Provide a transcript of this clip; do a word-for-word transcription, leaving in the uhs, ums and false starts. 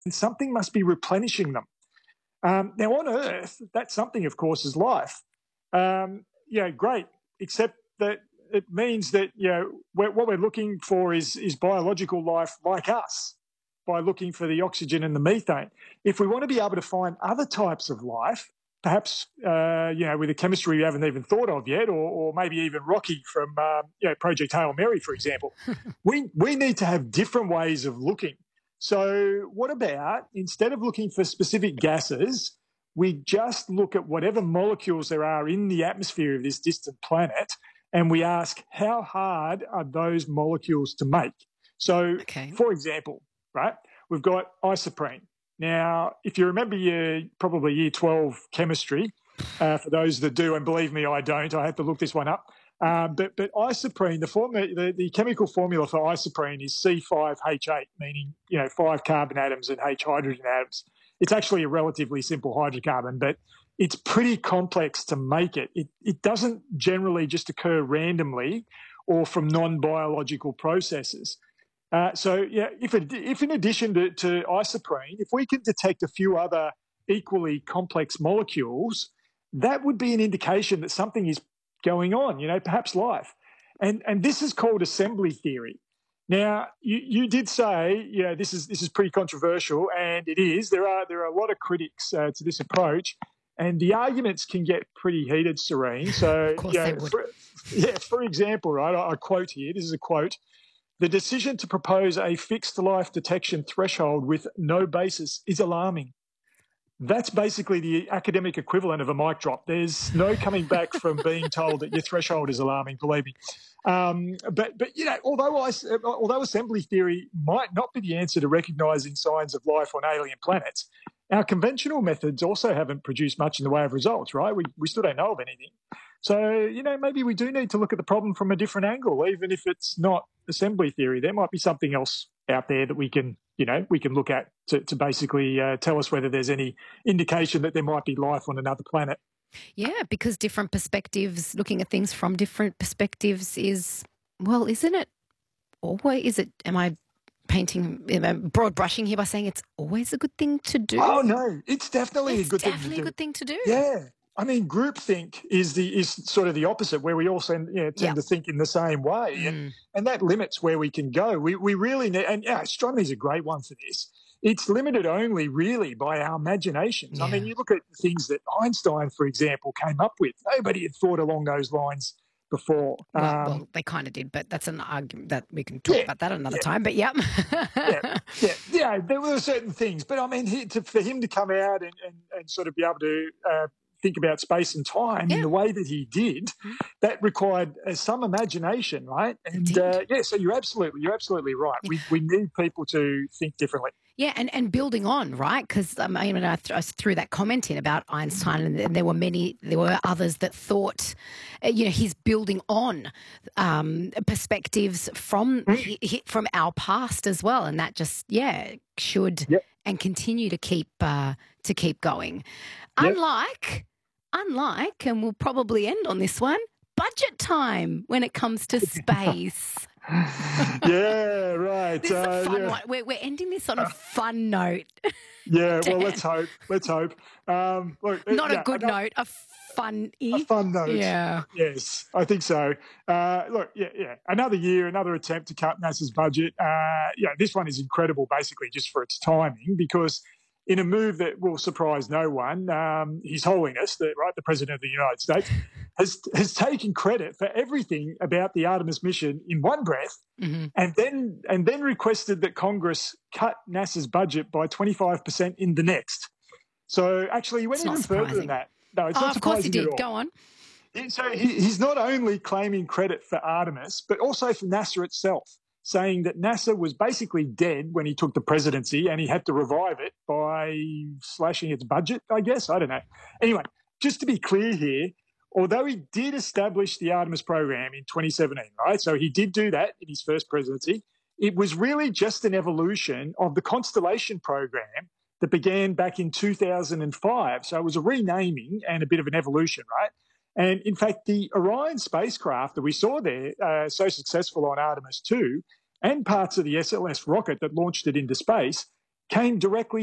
and something must be replenishing them. Um, now, on Earth, that something, of course, is life. Um, yeah, great, except that it means that, you know, we're, what we're looking for is, is biological life like us by looking for the oxygen and the methane. If we want to be able to find other types of life, perhaps, uh, you know, with a chemistry we haven't even thought of yet, or, or maybe even Rocky from, um, you know, Project Hail Mary, for example, we, we need to have different ways of looking. So what about, instead of looking for specific gases, we just look at whatever molecules there are in the atmosphere of this distant planet, and we ask, how hard are those molecules to make? So, okay. for example, right, we've got isoprene. Now, if you remember your probably year twelve chemistry, uh, for those that do, and believe me, I don't, I have to look this one up. Um, but but isoprene, the, formula, the the chemical formula for isoprene is C five H eight, meaning, you know, five carbon atoms and H hydrogen atoms. It's actually a relatively simple hydrocarbon, but it's pretty complex to make it. It it doesn't generally just occur randomly or from non-biological processes. Uh, so, yeah, if, it, if in addition to, to isoprene, if we can detect a few other equally complex molecules, that would be an indication that something is going on, you know, perhaps life. And and this is called assembly theory. Now, you, you did say, you know, this is this is pretty controversial, and it is. There are there are a lot of critics uh, to this approach, and the arguments can get pretty heated, Serene. So, Of course you know, they would. for, yeah, for example, right, I, I quote here, this is a quote, "The decision to propose a fixed life detection threshold with no basis is alarming." That's basically the academic equivalent of a mic drop. There's no coming back from being told that your threshold is alarming, believe me. Um, but, but you know, although, I, although assembly theory might not be the answer to recognising signs of life on alien planets, our conventional methods also haven't produced much in the way of results, right? We, we still don't know of anything. So, you know, maybe we do need to look at the problem from a different angle, even if it's not assembly theory. There might be something else out there that we can, you know, we can look at to, to basically uh, tell us whether there's any indication that there might be life on another planet. Yeah, because different perspectives, looking at things from different perspectives is, well, isn't it always, is it, am I painting, am I broad brushing here by saying it's always a good thing to do? Oh, no, it's definitely it's a good thing to do. definitely a good thing to do. Yeah. I mean, groupthink is the is sort of the opposite, where we all tend, you know, tend Yeah. to think in the same way, Mm. and and that limits where we can go. We we really need, and yeah, astronomy is a great one for this. It's limited only really by our imaginations. Yeah. I mean, you look at things that Einstein, for example, came up with. Nobody had thought along those lines before. Well, Um, well, they kind of did, but that's an argument that we can talk yeah, about that another yeah. time. But yeah, yeah, yeah, yeah. There were certain things, but I mean, he, to, for him to come out and, and, and sort of be able to uh, think about space and time Yeah. in the way that he did, Mm. that required uh, some imagination, right? And uh, yeah, so you're absolutely, you're absolutely right. Yeah. We we need people to think differently. Yeah, and, and building on, right? Because um, I mean, I, th- I threw that comment in about Einstein, and, and there were many, there were others that thought, uh, you know, he's building on um, perspectives from Mm. he, he, from our past as well, and that just yeah should Yep. and continue to keep uh, to keep going. Yep. Unlike, unlike, and we'll probably end on this one. Budget time when it comes to space. Yeah, right. This is a Uh, fun yeah. one. We're, we're ending this on a fun note. Yeah, well, Dan. let's hope. Let's hope. Um, look, uh, Not yeah, a good another- note, a fun A fun note. Yeah. Yes, I think so. Uh, look, yeah, yeah. Another year, another attempt to cut NASA's budget. Uh, yeah, this one is incredible, basically, just for its timing, because in a move that will surprise no one, um, His Holiness, the, right, the President of the United States, has has taken credit for everything about the Artemis mission in one breath, Mm-hmm. and then and then requested that Congress cut NASA's budget by twenty-five percent in the next. So actually, he went It's not even further surprising. than that. No, it's Oh, not of course he surprising at did. all. Go on. He- So he, he's not only claiming credit for Artemis, but also for NASA itself, saying that NASA was basically dead when he took the presidency, and he had to revive it by slashing its budget, I guess. I don't know. Anyway, just to be clear here, although he did establish the Artemis program in twenty seventeen, right? So he did do that in his first presidency. It was really just an evolution of the Constellation program that began back in two thousand five. So it was a renaming and a bit of an evolution, right? And in fact, the Orion spacecraft that we saw there, uh, so successful on Artemis two, and parts of the S L S rocket that launched it into space, came directly